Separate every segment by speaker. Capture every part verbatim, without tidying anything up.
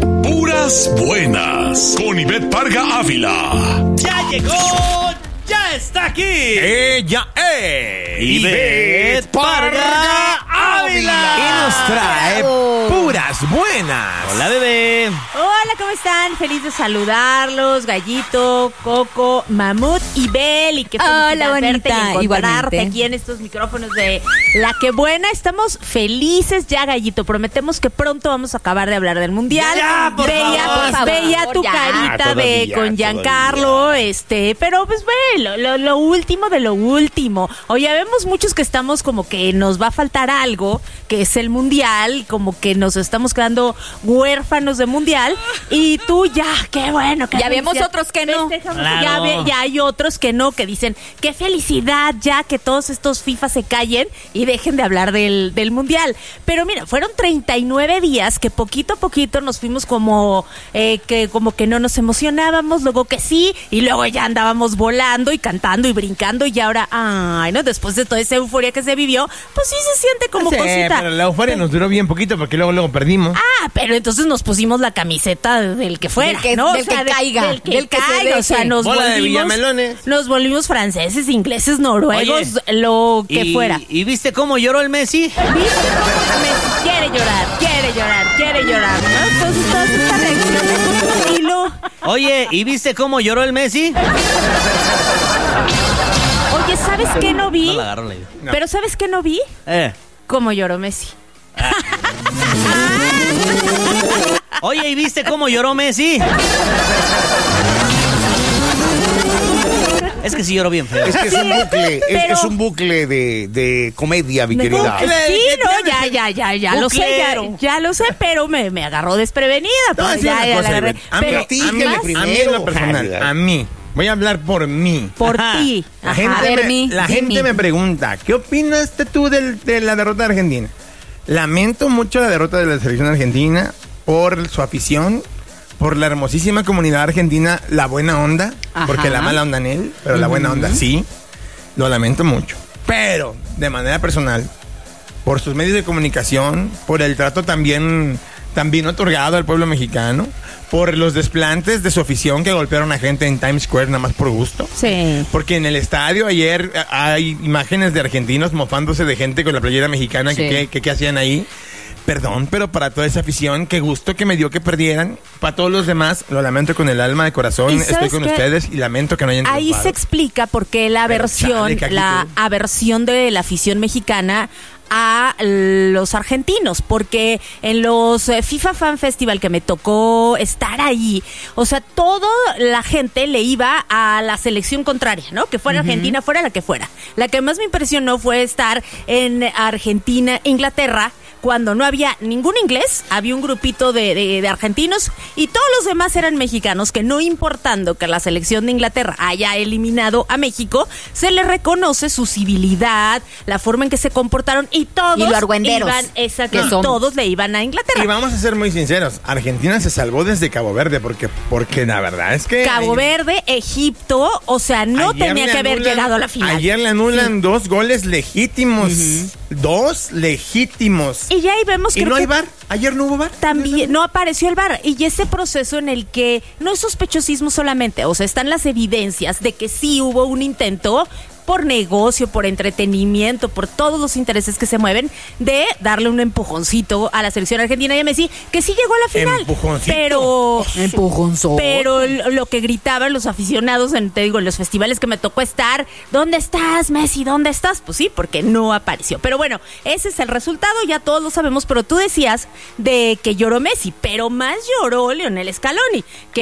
Speaker 1: Puras buenas, con Ivette Parga Ávila.
Speaker 2: ¡Ya llegó! ¡Ya está aquí!
Speaker 3: ¡Ella es!
Speaker 2: Ivette Parga Ávila.
Speaker 3: Y nos trae puras buenas.
Speaker 2: Hola, bebé.
Speaker 4: Hola, ¿cómo están? Feliz de saludarlos, Gallito, Coco, Mamut y Bel. Y qué felicidad
Speaker 5: Hola, bonita.
Speaker 4: verte y encontrarte
Speaker 5: Igualmente.
Speaker 4: aquí en estos micrófonos de La Que Buena. Estamos felices ya, Gallito. Prometemos que pronto vamos a acabar de hablar del Mundial.
Speaker 2: Ya, por
Speaker 4: veía,
Speaker 2: favor,
Speaker 4: pues,
Speaker 5: por
Speaker 4: veía
Speaker 5: favor,
Speaker 4: tu
Speaker 5: ya.
Speaker 4: carita
Speaker 6: Ah, todavía,
Speaker 4: de con
Speaker 6: todavía.
Speaker 4: Giancarlo, este, pero pues ve, lo, lo, lo último de lo último. Oye, vemos muchos que estamos como que nos va a faltar algo, que es el Mundial, como que nos estamos quedando huérfanos de Mundial. Y tú ya, qué bueno. Qué
Speaker 5: Ya vemos
Speaker 4: felicidad.
Speaker 5: otros que no.
Speaker 4: Festejamos,
Speaker 2: Claro.
Speaker 4: Ya, ve- ya hay otros que no, que dicen, qué felicidad ya que todos estos FIFA se callen y dejen de hablar del, del Mundial. Pero mira, fueron treinta y nueve días que poquito a poquito nos fuimos como, eh, que como que no nos emocionábamos, luego que sí, y luego ya andábamos volando y cantando y brincando y ahora, ay, ¿no? Después de toda esa euforia que se vivió, pues sí se siente como
Speaker 3: Sí,
Speaker 4: cosita.
Speaker 3: pero la euforia nos duró bien poquito porque luego luego perdimos.
Speaker 4: Ah, pero entonces nos pusimos la camiseta del que fuera,
Speaker 5: Del que-
Speaker 4: ¿no?
Speaker 5: del que caiga,
Speaker 4: del que,
Speaker 5: del que se
Speaker 4: caiga, o sea,
Speaker 5: deje.
Speaker 4: nos
Speaker 3: Bola de
Speaker 4: volvimos,
Speaker 3: villamelones.
Speaker 4: nos volvimos franceses, ingleses, noruegos, lo que
Speaker 2: ¿Y,
Speaker 4: fuera.
Speaker 2: ¿Y viste cómo lloró el Messi?
Speaker 4: ¿Viste? Me- quiere llorar, quiere llorar, quiere llorar, ¿no? Entonces todas estas reacciones y lo...
Speaker 2: Oye, ¿y viste cómo lloró el Messi?
Speaker 4: Oye, ¿sabes qué no vi?
Speaker 2: No la agarró la idea.
Speaker 3: No.
Speaker 4: Pero ¿sabes qué no vi?
Speaker 2: Eh.
Speaker 4: Cómo lloró Messi.
Speaker 2: Oye, ¿y viste cómo lloró Messi? Es que sí lloró bien feo.
Speaker 6: Es que es un bucle, es,
Speaker 4: pero-
Speaker 6: es un bucle de, de comedia, mi
Speaker 4: Me-
Speaker 6: querida.
Speaker 4: Sí, no, ya, ya, ya, ya lo sé, ya,
Speaker 2: Buclero.
Speaker 4: ya lo sé, pero me, me agarró desprevenida.
Speaker 3: Te voy a
Speaker 4: Pues
Speaker 3: decir
Speaker 4: ya,
Speaker 3: una
Speaker 4: ya
Speaker 3: cosa,
Speaker 4: la agarré.
Speaker 3: Ivette. A mí,
Speaker 4: Pero
Speaker 3: a mí,
Speaker 6: platíquele
Speaker 4: más
Speaker 3: a mí en
Speaker 6: primero.
Speaker 3: lo personal,
Speaker 6: Ay,
Speaker 3: a mí. Voy a hablar por mí.
Speaker 4: por
Speaker 2: Ajá.
Speaker 4: ti.
Speaker 3: La
Speaker 4: Ajá.
Speaker 3: gente,
Speaker 5: A ver,
Speaker 3: me,
Speaker 5: mi,
Speaker 3: la
Speaker 5: di
Speaker 3: gente
Speaker 5: mi.
Speaker 3: me pregunta, ¿qué opinaste tú del- de la derrota de Argentina? Lamento mucho la derrota de la selección argentina por su afición, por la hermosísima comunidad argentina, la buena onda,
Speaker 5: Ajá.
Speaker 3: porque la mala onda en él, pero la buena onda sí, lo lamento mucho. Pero, de manera personal, por sus medios de comunicación, por el trato también, también otorgado al pueblo mexicano, por los desplantes de su afición que golpearon a gente en Times Square nada más por gusto.
Speaker 4: Sí.
Speaker 3: Porque en el estadio ayer eh, hay imágenes de argentinos mofándose de gente con la playera mexicana que,
Speaker 5: Sí.
Speaker 3: que, que- que hacían ahí. Perdón, pero para toda esa afición, qué gusto que me dio que perdieran. Para todos los demás, lo lamento con el alma de corazón.
Speaker 4: ¿Y
Speaker 3: Estoy
Speaker 4: sabes
Speaker 3: con
Speaker 4: qué?
Speaker 3: ustedes y lamento que no hayan
Speaker 4: Ahí
Speaker 3: triunfado.
Speaker 4: se explica por qué la
Speaker 3: Pero
Speaker 4: aversión,
Speaker 3: chale, Caquito.
Speaker 4: la aversión de la afición mexicana a los argentinos, porque en los eh, FIFA Fan Festival que me tocó estar ahí, o sea, toda la gente le iba a la selección contraria, ¿no? Que fuera Argentina, fuera la que fuera. La que más me impresionó fue estar en Argentina, Inglaterra, cuando no había ningún inglés, había un grupito de, de- de argentinos y todos los demás eran mexicanos, que no importando que la selección de Inglaterra haya eliminado a México, se les reconoce su civilidad, la forma en que se comportaron y todos
Speaker 5: Y lo argüenderos
Speaker 4: iban, exacto,
Speaker 5: que somos.
Speaker 4: todos le iban a Inglaterra.
Speaker 3: Y vamos a ser muy sinceros, Argentina se salvó desde Cabo Verde porque, porque la verdad es que...
Speaker 4: Cabo Verde, Egipto, o sea, no
Speaker 3: ayer
Speaker 4: tenía
Speaker 3: le
Speaker 4: que haber
Speaker 3: anulan-
Speaker 4: llegado a la final.
Speaker 3: Ayer le anulan dos goles legítimos. Dos legítimos.
Speaker 4: Y ya ahí vemos
Speaker 3: ¿Y
Speaker 4: creo
Speaker 3: no hay
Speaker 4: que
Speaker 3: V A R? ¿Ayer no hubo V A R?
Speaker 4: también no apareció el V A R y ese proceso en el que no es sospechosismo solamente, o sea, están las evidencias de que sí hubo un intento por negocio, por entretenimiento, por todos los intereses que se mueven, de darle un empujoncito a la selección argentina y a Messi, que sí llegó a la final.
Speaker 3: ¿Empujoncito?
Speaker 4: Pero
Speaker 5: Empujonzote.
Speaker 4: pero l- lo que gritaban los aficionados en, te digo, en los festivales que me tocó estar, ¿dónde estás, Messi? ¿Dónde estás? Pues sí, porque no apareció. Pero bueno, ese es el resultado, ya todos lo sabemos, pero tú decías de que lloró Messi, pero más lloró Lionel Scaloni,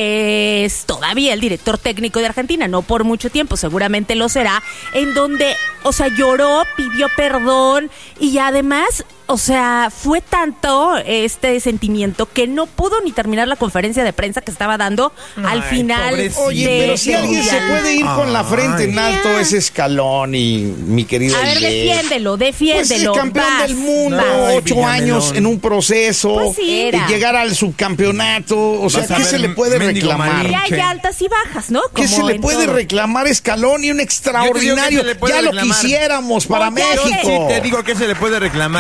Speaker 4: que es todavía el director técnico de Argentina, no por mucho tiempo, seguramente lo será, en donde, o sea, lloró, pidió perdón y además, o sea, fue tanto este sentimiento que no pudo ni terminar la conferencia de prensa que estaba dando al
Speaker 3: Ay,
Speaker 4: final.
Speaker 3: pobrecito.
Speaker 6: Oye,
Speaker 4: de-
Speaker 6: pero si
Speaker 4: del
Speaker 6: alguien se
Speaker 4: Mundial.
Speaker 6: puede ir con la frente en
Speaker 4: Ay.
Speaker 6: alto, ese escalón y mi querido
Speaker 4: A ver,
Speaker 6: Ivette.
Speaker 4: defiéndelo,
Speaker 6: Pues es
Speaker 4: defiéndelo.
Speaker 6: campeón
Speaker 4: vas,
Speaker 6: del mundo,
Speaker 4: vas.
Speaker 3: Ay,
Speaker 6: ocho
Speaker 3: Villamelón.
Speaker 6: años en un proceso,
Speaker 4: Pues sí,
Speaker 6: y
Speaker 4: era.
Speaker 6: llegar al subcampeonato, o sea,
Speaker 3: Vas a
Speaker 6: ¿qué
Speaker 3: ver,
Speaker 6: se le puede
Speaker 3: mendigo
Speaker 6: reclamar?
Speaker 4: Ya
Speaker 3: Che.
Speaker 4: hay altas y bajas, ¿no?
Speaker 6: ¿Qué
Speaker 4: Como
Speaker 6: se le
Speaker 4: en
Speaker 6: puede
Speaker 4: todo.
Speaker 6: reclamar a Scaloni? Un extraordinario,
Speaker 3: se le puede
Speaker 6: ya lo
Speaker 3: reclamar.
Speaker 6: quisiéramos para
Speaker 4: Pues ya
Speaker 6: México.
Speaker 4: sé.
Speaker 3: Sí, te digo que se le puede reclamar.
Speaker 6: ¿Qué?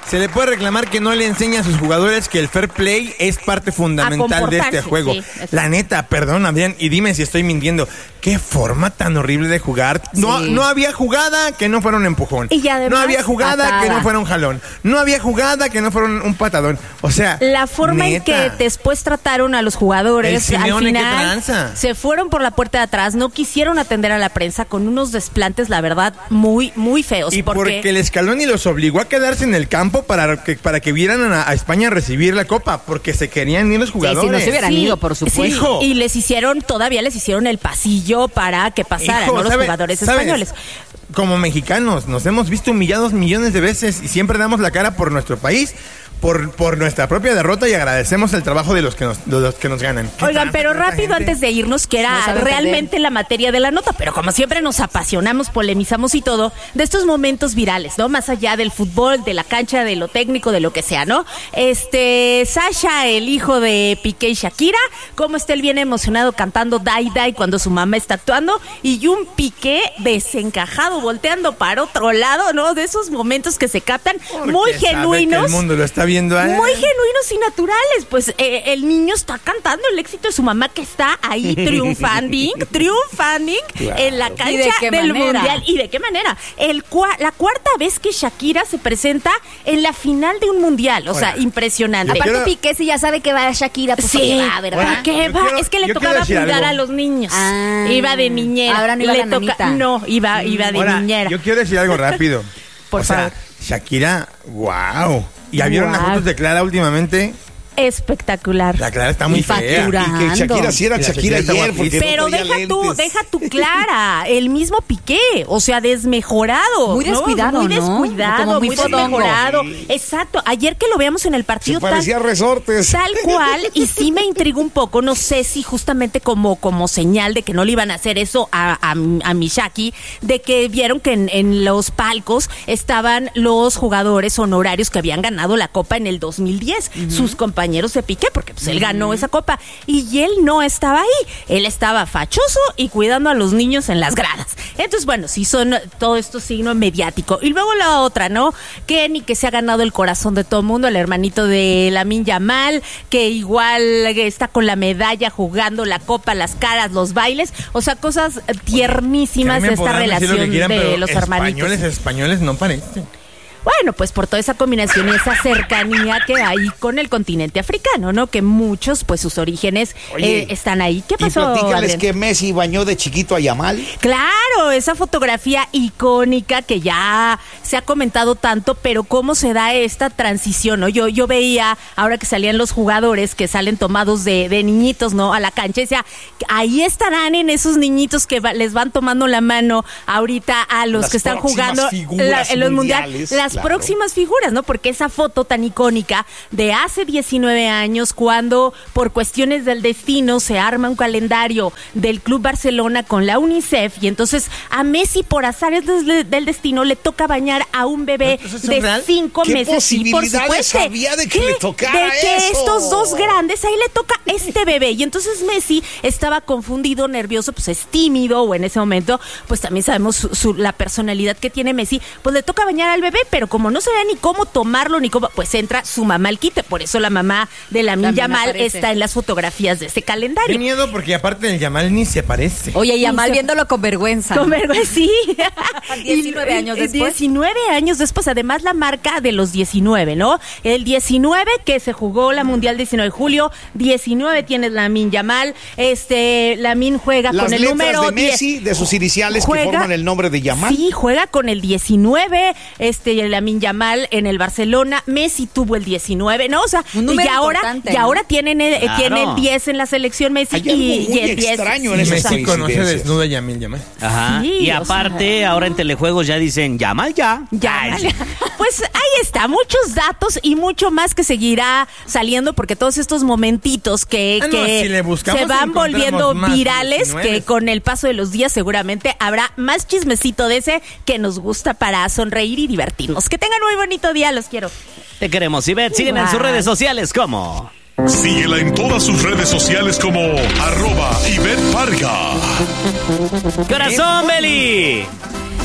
Speaker 3: Se le puede reclamar que no le enseña a sus jugadores que el fair play es parte fundamental de este juego.
Speaker 4: Sí,
Speaker 3: la neta, perdón, Adrián, y dime si estoy mintiendo. Qué forma tan horrible de jugar. No,
Speaker 4: Sí.
Speaker 3: no había jugada que no fuera un empujón.
Speaker 4: Y además,
Speaker 3: no había jugada
Speaker 4: patada.
Speaker 3: que no fuera un jalón. No había jugada que no fuera un, un patadón. O sea,
Speaker 4: La forma
Speaker 3: neta.
Speaker 4: en que después trataron a los jugadores,
Speaker 3: El
Speaker 4: al
Speaker 3: Simeone, ¿qué
Speaker 4: final
Speaker 3: tranza?
Speaker 4: se fueron por la puerta de atrás, no quisieron atender a la prensa con unos desplantes, la verdad, muy, muy feos.
Speaker 3: Y porque, el Scaloni los obligó a quedarse en el campo para que, para que vieran a, a España recibir la copa, porque se querían ir los jugadores.
Speaker 5: si no se hubieran ido, por supuesto.
Speaker 4: Sí,
Speaker 3: Hijo.
Speaker 4: y les hicieron, todavía les hicieron el pasillo para que pasaran,
Speaker 3: Hijo,
Speaker 4: ¿no? Los
Speaker 3: ¿sabe-
Speaker 4: jugadores
Speaker 3: sabes?
Speaker 4: españoles.
Speaker 3: Como mexicanos nos hemos visto humillados millones de veces y siempre damos la cara por nuestro país, por, por nuestra propia derrota, y agradecemos el trabajo de los que nos, de los que nos ganan. ¿Qué
Speaker 4: Oigan,
Speaker 3: tranza
Speaker 4: pero
Speaker 3: con esta
Speaker 4: rápido
Speaker 3: gente?
Speaker 4: antes de irnos, que
Speaker 5: No
Speaker 4: era
Speaker 5: saben
Speaker 4: realmente la materia de la nota, pero como siempre nos apasionamos, polemizamos y todo, de estos momentos virales, ¿no? Más allá del fútbol, de la cancha, de lo técnico, de lo que sea, ¿no? Este, Sasha, el hijo de Piqué y Shakira, cómo está él bien emocionado cantando Dai Dai cuando su mamá está actuando, y un Piqué desencajado, volteando para otro lado, ¿no? De esos momentos que se captan,
Speaker 3: Porque
Speaker 4: muy
Speaker 3: sabe que
Speaker 4: genuinos.
Speaker 3: el mundo lo está viendo a él.
Speaker 4: Muy genuinos y naturales. Pues eh, el niño está cantando el éxito de su mamá, que está ahí triunfando, triunfando en la cancha
Speaker 5: ¿Y de qué
Speaker 4: del
Speaker 5: manera?
Speaker 4: mundial. ¿Y de qué manera? El cua- la cuarta vez que Shakira se presenta en la final de un mundial. O sea,
Speaker 3: Ahora,
Speaker 4: impresionante.
Speaker 3: yo
Speaker 5: Aparte
Speaker 3: quiero-
Speaker 5: Piqué si ya sabe que va a Shakira, pues
Speaker 4: Sí,
Speaker 5: porque va, ¿verdad?
Speaker 3: Ahora,
Speaker 4: ¿qué
Speaker 3: yo
Speaker 4: va?
Speaker 3: quiero-
Speaker 4: es que le
Speaker 3: yo
Speaker 4: tocaba
Speaker 3: quiero decir
Speaker 4: cuidar
Speaker 3: algo.
Speaker 4: a los niños.
Speaker 5: Ah,
Speaker 4: iba de niñera.
Speaker 5: ahora no iba
Speaker 4: le
Speaker 5: de nanita.
Speaker 4: No, iba, iba de
Speaker 3: Ahora,
Speaker 4: niñera.
Speaker 3: yo quiero decir algo rápido.
Speaker 4: Por
Speaker 3: o sea,
Speaker 4: favor.
Speaker 3: Shakira, wow. ¿Ya vieron las
Speaker 4: Guau.
Speaker 3: fotos de Clara últimamente?
Speaker 4: Espectacular.
Speaker 3: La Clara está muy
Speaker 5: Y
Speaker 3: fea.
Speaker 5: factura.
Speaker 6: Y que Shakira sí era
Speaker 3: La
Speaker 6: Shakira
Speaker 3: Shakira está
Speaker 6: ayer, porque no
Speaker 4: Pero
Speaker 6: traía
Speaker 4: deja tú,
Speaker 6: lentes.
Speaker 4: deja tú Clara, el mismo Piqué, o sea, desmejorado.
Speaker 5: Muy
Speaker 4: ¿no?
Speaker 5: descuidado,
Speaker 4: Muy
Speaker 5: ¿no?
Speaker 4: descuidado,
Speaker 5: Como muy
Speaker 4: muy
Speaker 5: fodongo.
Speaker 4: desmejorado. Exacto, ayer que lo veamos en el
Speaker 6: Se
Speaker 4: partido tal,
Speaker 6: parecía a resortes.
Speaker 4: tal cual, y sí me intrigó un poco, no sé si justamente como, como señal de que no le iban a hacer eso a, a, a mi Shaki, de que vieron que en, en los palcos estaban los jugadores honorarios que habían ganado la Copa en el dos mil diez, sus compañeros de Piqué, porque pues él ganó esa Copa, y él no estaba ahí, él estaba fachoso y cuidando a los niños en las gradas. Entonces, bueno, sí son todo esto signo mediático. Y luego la otra, ¿no? Kenny, que se ha ganado el corazón de todo el mundo, el hermanito de Lamine Yamal, que igual está con la medalla jugando la Copa, las caras, los bailes, o sea, cosas tiernísimas
Speaker 3: Que a mí
Speaker 4: de
Speaker 3: me
Speaker 4: esta
Speaker 3: podrán decir
Speaker 4: relación
Speaker 3: lo que quieran,
Speaker 4: de
Speaker 3: pero
Speaker 4: los hermanitos.
Speaker 3: Españoles, españoles no parecen.
Speaker 4: Bueno, pues por toda esa combinación y esa cercanía que hay con el continente africano, ¿no? Que muchos, pues sus orígenes
Speaker 6: Oye,
Speaker 4: eh, están ahí. ¿É
Speaker 6: Y
Speaker 4: pasó,
Speaker 6: platícales
Speaker 4: Adrián?
Speaker 6: que Messi bañó de chiquito a Yamal.
Speaker 4: Claro, esa fotografía icónica que ya se ha comentado tanto, pero cómo se da esta transición, ¿no? Yo, yo veía, ahora que salían los jugadores que salen tomados de, de niñitos, ¿no? A la cancha, decía, ahí estarán en esos niñitos que va- les van tomando la mano ahorita a los
Speaker 6: Las
Speaker 4: que están
Speaker 6: próximas
Speaker 4: jugando
Speaker 6: figuras
Speaker 4: en los
Speaker 6: mundiales,
Speaker 4: mundiales. Las
Speaker 6: claro.
Speaker 4: próximas figuras, ¿no? Porque esa foto tan icónica de hace diecinueve años, cuando por cuestiones del destino se arma un calendario del Club Barcelona con la UNICEF, y entonces a Messi, por azares del, del destino, le toca bañar a un bebé
Speaker 3: ¿Eso es
Speaker 4: de
Speaker 3: real?
Speaker 4: cinco
Speaker 6: ¿Qué
Speaker 4: meses. Sí, por
Speaker 6: posibilidades
Speaker 4: supuesto.
Speaker 6: había de que
Speaker 4: Sí,
Speaker 6: le tocara
Speaker 4: de que
Speaker 6: eso?
Speaker 4: estos dos grandes, ahí le toca este bebé. Y entonces Messi estaba confundido, nervioso, pues es tímido, o en ese momento, pues también sabemos su, su- la personalidad que tiene Messi, pues le toca bañar al bebé, pero como no sabía ni cómo tomarlo, ni cómo, pues entra su mamá al quite. Por eso la mamá de Lamine
Speaker 5: También
Speaker 4: Yamal
Speaker 5: aparece.
Speaker 4: está en las fotografías de este
Speaker 3: Qué
Speaker 4: calendario.
Speaker 3: miedo, porque aparte del Yamal ni se parece.
Speaker 5: Oye, y Yamal
Speaker 4: Hizo-
Speaker 5: viéndolo con vergüenza.
Speaker 4: Con vergüenza, sí.
Speaker 5: diecinueve
Speaker 4: Y-
Speaker 5: años
Speaker 4: y-
Speaker 5: después.
Speaker 4: diecinueve años después, además la marca de los diecinueve, ¿no? El diecinueve que se jugó la Mundial diecinueve de julio, diecinueve tiene Lamine Yamal, este, Lamine juega
Speaker 6: Las
Speaker 4: con el
Speaker 6: letras
Speaker 4: número
Speaker 6: de Messi,
Speaker 4: diez.
Speaker 6: de sus iniciales
Speaker 4: Juega-
Speaker 6: que forman el nombre de Yamal.
Speaker 4: Sí, juega con el diecinueve, este, Lamine Yamal en el Barcelona, Messi tuvo el diecinueve, ¿no? O sea,
Speaker 5: Un número
Speaker 4: y ahora,
Speaker 5: importante,
Speaker 4: y
Speaker 5: ¿no?
Speaker 4: ahora tienen el,
Speaker 2: Claro.
Speaker 4: tiene el diez en la selección Messi
Speaker 6: Hay
Speaker 4: y,
Speaker 6: algo
Speaker 4: y
Speaker 6: muy
Speaker 4: el diez.
Speaker 6: extraño en
Speaker 3: Y
Speaker 6: esas
Speaker 3: México no se
Speaker 6: coincidencias.
Speaker 3: desnuda Yamil Yamal.
Speaker 2: Ajá.
Speaker 4: Sí,
Speaker 2: y
Speaker 4: o
Speaker 2: aparte,
Speaker 4: sea.
Speaker 2: ahora en telejuegos ya dicen, Yamal ya.
Speaker 4: Ya,
Speaker 2: Ay, sí.
Speaker 4: pues ahí está, muchos datos y mucho más que seguirá saliendo, porque todos estos momentitos que,
Speaker 3: Ah, no,
Speaker 4: que
Speaker 3: si le buscamos,
Speaker 4: se van
Speaker 3: encontramos
Speaker 4: volviendo
Speaker 3: más
Speaker 4: virales,
Speaker 3: diecinueve.
Speaker 4: que con el paso de los días seguramente habrá más chismecito de ese que nos gusta para sonreír y divertirnos. Que tengan muy bonito día, los quiero.
Speaker 2: Te queremos, Ivette. Siguen en sus
Speaker 4: Igual.
Speaker 2: redes sociales como...
Speaker 1: Síguela en todas sus redes sociales como arroba Ivette Parga.
Speaker 2: ¡Corazón, Beli!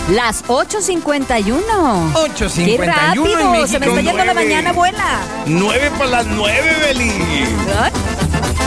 Speaker 5: Las ocho cincuenta y uno.
Speaker 3: ocho
Speaker 4: ¡Qué
Speaker 3: cincuenta y uno en
Speaker 4: rápido!
Speaker 3: México.
Speaker 4: Se me está yendo la
Speaker 6: nueve.
Speaker 4: mañana, abuela.
Speaker 6: Nueve para las nueve, Beli.